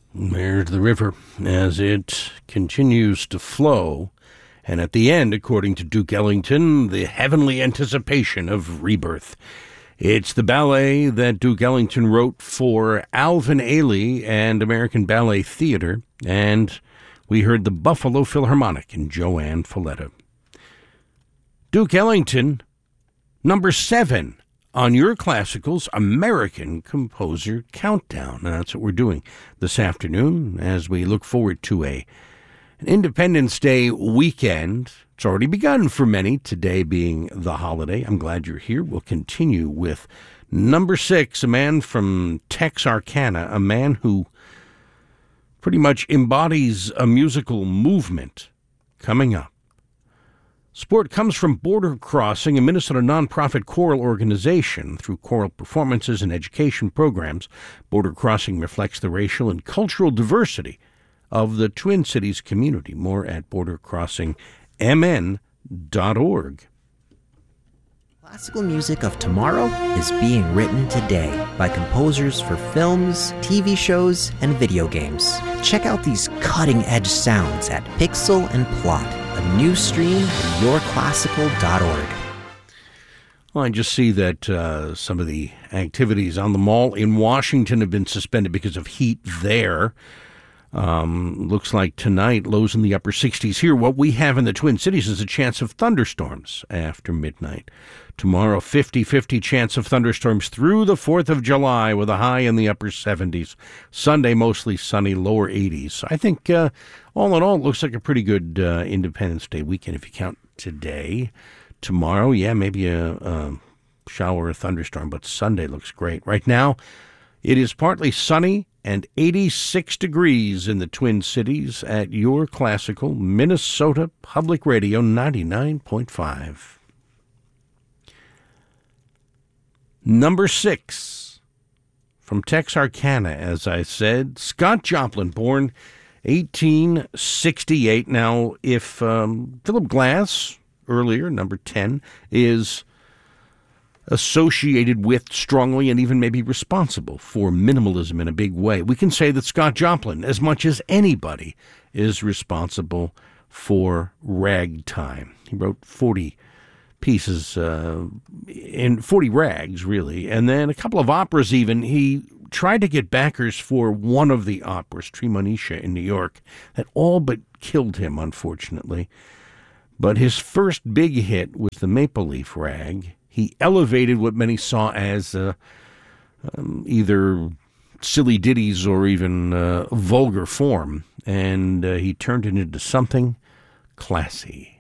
There's the river as it continues to flow. And at the end, according to Duke Ellington, the heavenly anticipation of rebirth. It's the ballet that Duke Ellington wrote for Alvin Ailey and American Ballet Theater. And we heard the Buffalo Philharmonic and Joanne Folletta. Duke Ellington, number 7 on your Classicals American Composer Countdown. And that's what we're doing this afternoon as we look forward to an Independence Day weekend. It's already begun for many, today being the holiday. I'm glad you're here. We'll continue with number 6, a man from Texarkana, a man who pretty much embodies a musical movement coming up. Support comes from Border Crossing, a Minnesota nonprofit choral organization. Through choral performances and education programs, Border Crossing reflects the racial and cultural diversity of the Twin Cities community. More at bordercrossingmn.org. Classical music of tomorrow is being written today by composers for films, TV shows, and video games. Check out these cutting-edge sounds at Pixel and Plot, a new stream at yourclassical.org. Well, I just see that some of the activities on the mall in Washington have been suspended because of heat there. Looks like tonight, lows in the upper 60s here. What we have in the Twin Cities is a chance of thunderstorms after midnight. Tomorrow, 50-50 chance of thunderstorms through the 4th of July with a high in the upper 70s. Sunday, mostly sunny, lower 80s. I think all in all, it looks like a pretty good Independence Day weekend if you count today. Tomorrow, yeah, maybe a shower or thunderstorm, but Sunday looks great. Right now, it is partly sunny and 86 degrees in the Twin Cities at your Classical Minnesota Public Radio 99.5. Number 6, from Texarkana, as I said, Scott Joplin, born 1868. Now, if Philip Glass, earlier, number 10, is associated with strongly and even maybe responsible for minimalism in a big way, we can say that Scott Joplin, as much as anybody, is responsible for ragtime. He wrote 40 pieces in 40 rags, really, and then a couple of operas even. He tried to get backers for one of the operas, Treemonisha in New York, that all but killed him, unfortunately. But his first big hit was the Maple Leaf Rag. He elevated what many saw as either silly ditties or even vulgar form, and he turned it into something classy.